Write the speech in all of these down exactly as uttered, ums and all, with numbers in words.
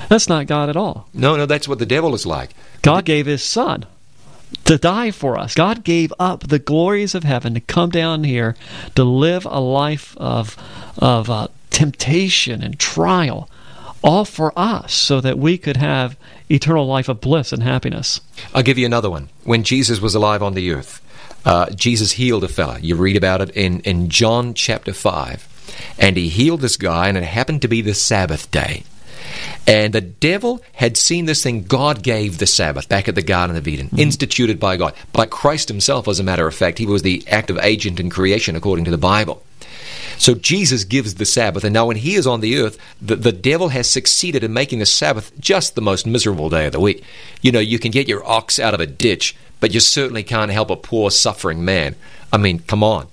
That's not God at all. No, no, that's what the devil is like. God gave His Son to die for us. God gave up the glories of heaven to come down here to live a life of, of uh, temptation and trial, all for us, so that we could have eternal life of bliss and happiness. I'll give you another one. When Jesus was alive on the earth, uh, Jesus healed a fella. You read about it in, in John chapter five. And He healed this guy, and it happened to be the Sabbath day. And the devil had seen this thing. God gave the Sabbath back at the Garden of Eden, mm-hmm. instituted by God, by Christ Himself, as a matter of fact. He was the active agent in creation, according to the Bible. So Jesus gives the Sabbath, and now when He is on the earth, the, the devil has succeeded in making the Sabbath just the most miserable day of the week. You know, you can get your ox out of a ditch, but you certainly can't help a poor suffering man. I mean, come on.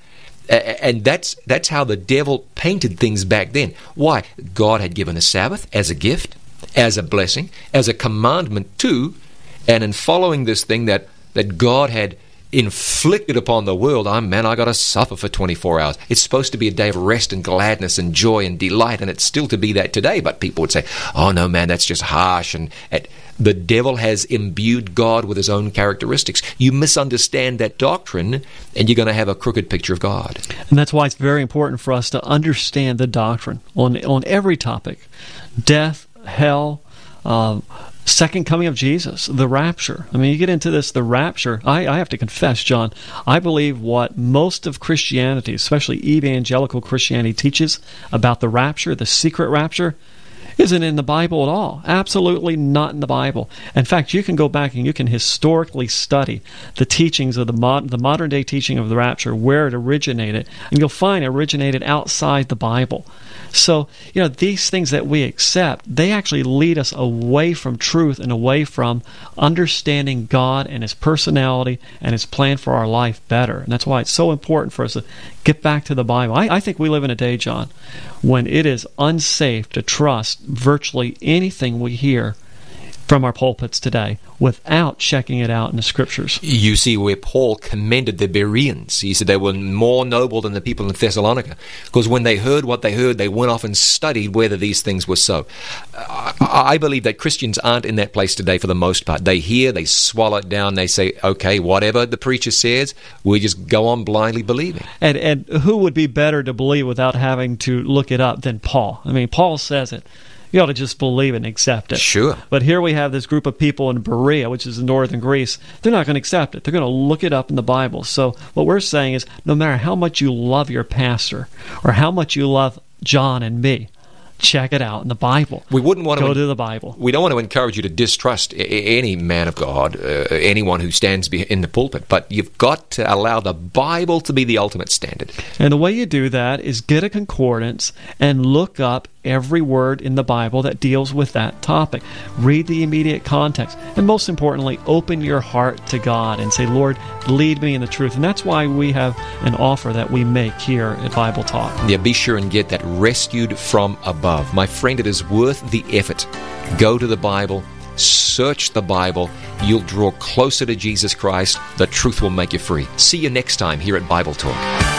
And that's that's how the devil painted things back then. Why? God had given the Sabbath as a gift, as a blessing, as a commandment too, and in following this thing that, that God had inflicted upon the world, oh man, I got to suffer for twenty-four hours. It's supposed to be a day of rest and gladness and joy and delight, and it's still to be that today. But people would say, oh no, man, that's just harsh. And, and the devil has imbued God with His own characteristics. You misunderstand that doctrine, and you're going to have a crooked picture of God. And that's why it's very important for us to understand the doctrine on on every topic: death, hell, uh, second coming of Jesus, the rapture. I mean, you get into this, the rapture. I, I have to confess, John, I believe what most of Christianity, especially evangelical Christianity, teaches about the rapture, the secret rapture, isn't in the Bible at all. Absolutely not in the Bible. In fact, you can go back and you can historically study the teachings of the, mod- the modern day teaching of the rapture, where it originated, and you'll find it originated outside the Bible. So, you know, these things that we accept, they actually lead us away from truth and away from understanding God and His personality and His plan for our life better. And that's why it's so important for us to get back to the Bible. I, I think we live in a day, John, when it is unsafe to trust virtually anything we hear from our pulpits today without checking it out in the Scriptures. You see where Paul commended the Bereans. He said they were more noble than the people in Thessalonica, because when they heard what they heard, they went off and studied whether these things were so. I, I believe that Christians aren't in that place today for the most part. They hear, they swallow it down, they say, okay, whatever the preacher says, we just go on blindly believing. And, and who would be better to believe without having to look it up than Paul? I mean, Paul says it. You ought to just believe it and accept it. Sure. But here we have this group of people in Berea, which is in northern Greece. They're not going to accept it. They're going to look it up in the Bible. So what we're saying is, no matter how much you love your pastor or how much you love John and me, check it out in the Bible. We wouldn't want to go to the Bible. We don't want to encourage you to distrust any man of God, uh, anyone who stands in the pulpit, but you've got to allow the Bible to be the ultimate standard. And the way you do that is get a concordance and look up every word in the Bible that deals with that topic. Read the immediate context. And most importantly, open your heart to God and say, Lord, lead me in the truth. And that's why we have an offer that we make here at Bible Talk. Yeah, be sure and get that rescued from above. My friend, it is worth the effort. Go to the Bible, search the Bible. You'll draw closer to Jesus Christ. The truth will make you free. See you next time here at Bible Talk.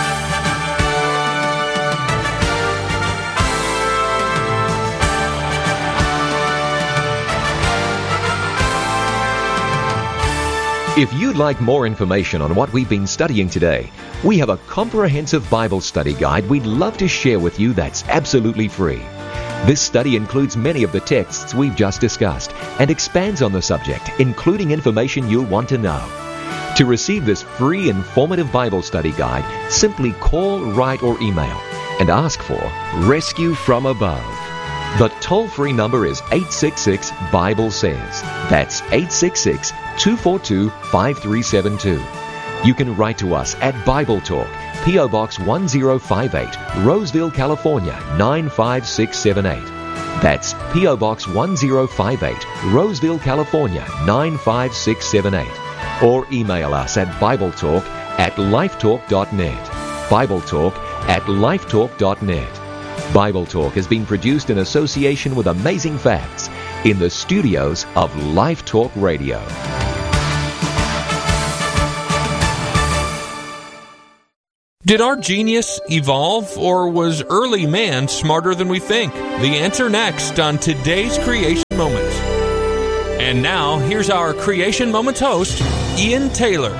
If you'd like more information on what we've been studying today, we have a comprehensive Bible study guide we'd love to share with you that's absolutely free. This study includes many of the texts we've just discussed and expands on the subject, including information you'll want to know. To receive this free, informative Bible study guide, simply call, write, or email and ask for Rescue from Above. The toll-free number is eight six six, Bible says. That's eight six six, two four two, five three seven two. You can write to us at Bible Talk, P O Box one zero five eight, Roseville, California, nine five six seven eight. That's P O Box one zero five eight, Roseville, California, nine five six seven eight. Or email us at BibleTalk at lifetalk dot net. BibleTalk at lifetalk dot net. Bible Talk has been produced in association with Amazing Facts in the studios of Life Talk Radio. Did our genius evolve, or was early man smarter than we think? The answer next on Today's Creation Moment. And now, here's our Creation Moments host, Ian Taylor.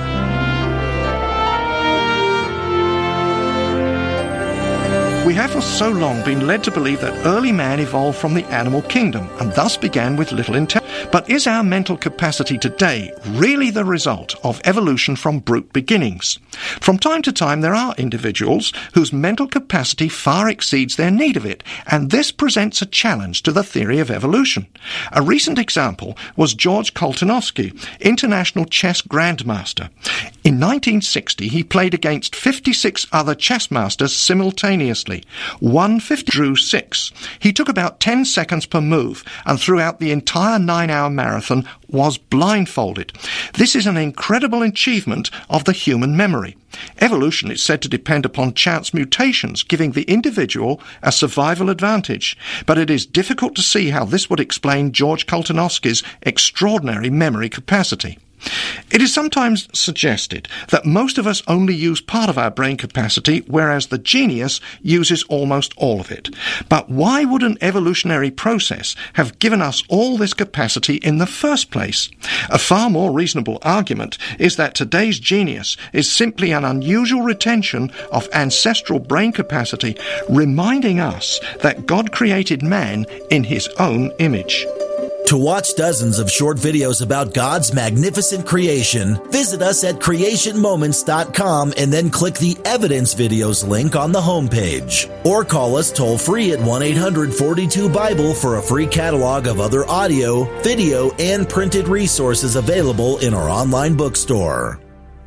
We have for so long been led to believe that early man evolved from the animal kingdom and thus began with little intelligence. But is our mental capacity today really the result of evolution from brute beginnings? From time to time there are individuals whose mental capacity far exceeds their need of it, and this presents a challenge to the theory of evolution. A recent example was George Koltunovsky, international chess grandmaster. In nineteen sixty he played against fifty-six other chess masters simultaneously. One fifty drew six. He took about ten seconds per move, and throughout the entire nine-hour marathon was blindfolded. This is an incredible achievement of the human memory. Evolution is said to depend upon chance mutations, giving the individual a survival advantage. But it is difficult to see how this would explain George Koltunovsky's extraordinary memory capacity. It is sometimes suggested that most of us only use part of our brain capacity, whereas the genius uses almost all of it. But why would an evolutionary process have given us all this capacity in the first place? A far more reasonable argument is that today's genius is simply an unusual retention of ancestral brain capacity, reminding us that God created man in his own image. To watch dozens of short videos about God's magnificent creation, visit us at creation moments dot com and then click the Evidence Videos link on the homepage. Or call us toll-free at one eight hundred forty-two Bible for a free catalog of other audio, video, and printed resources available in our online bookstore.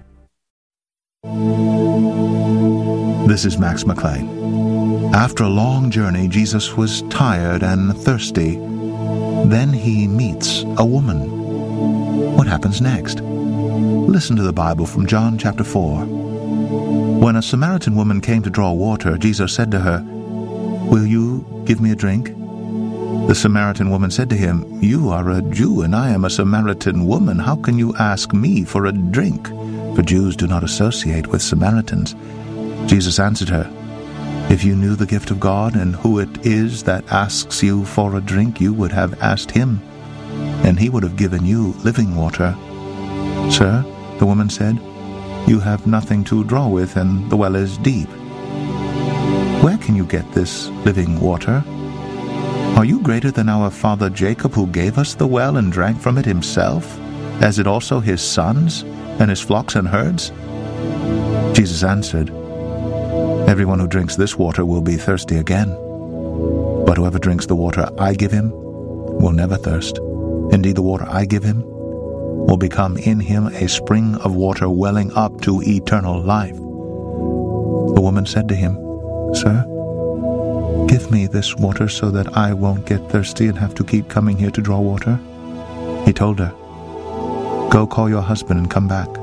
This is Max McLean. After a long journey, Jesus was tired and thirsty. Then he meets a woman. What happens next? Listen to the Bible from John chapter four. When a Samaritan woman came to draw water, Jesus said to her, "Will you give me a drink?" The Samaritan woman said to him, "You are a Jew, and I am a Samaritan woman. How can you ask me for a drink?" For Jews do not associate with Samaritans. Jesus answered her, "If you knew the gift of God and who it is that asks you for a drink, you would have asked him, and he would have given you living water." "Sir," the woman said, "you have nothing to draw with, and the well is deep. Where can you get this living water? Are you greater than our father Jacob, who gave us the well and drank from it himself, as it also his sons and his flocks and herds?" Jesus answered, "Everyone who drinks this water will be thirsty again. But whoever drinks the water I give him will never thirst. Indeed, the water I give him will become in him a spring of water welling up to eternal life." The woman said to him, "Sir, give me this water so that I won't get thirsty and have to keep coming here to draw water." He told her, "Go call your husband and come back."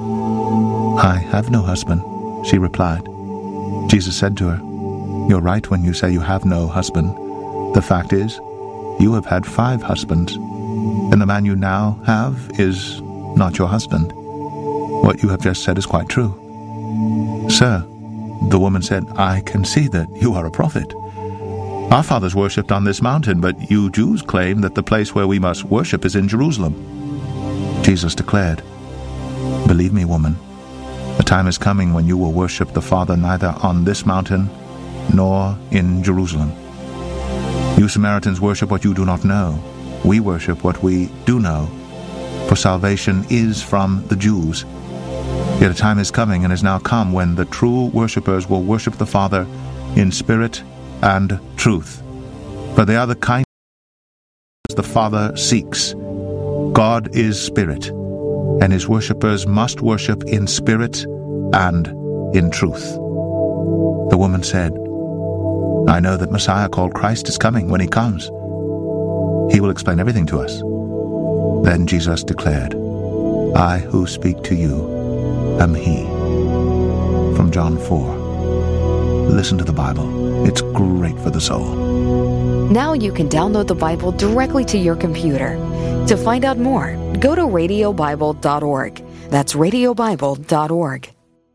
"I have no husband," she replied. Jesus said to her, "You're right when you say you have no husband. The fact is, you have had five husbands, and the man you now have is not your husband. What you have just said is quite true." "Sir," the woman said, "I can see that you are a prophet. Our fathers worshipped on this mountain, but you Jews claim that the place where we must worship is in Jerusalem." Jesus declared, "Believe me, woman, the time is coming when you will worship the Father neither on this mountain nor in Jerusalem. You Samaritans worship what you do not know. We worship what we do know, for salvation is from the Jews. Yet a time is coming and is now come when the true worshippers will worship the Father in spirit and truth, for they are the kind the Father seeks. God is spirit, and his worshippers must worship in spirit and in truth." The woman said, "I know that Messiah called Christ is coming. When he comes, he will explain everything to us." Then Jesus declared, "I who speak to you am he." From John four. Listen to the Bible. It's great for the soul. Now you can download the Bible directly to your computer. To find out more, go to radio bible dot org. That's radio bible dot org.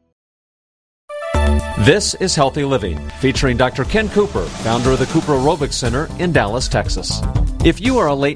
This is Healthy Living, featuring Doctor Ken Cooper, founder of the Cooper Aerobics Center in Dallas, Texas. If you are a late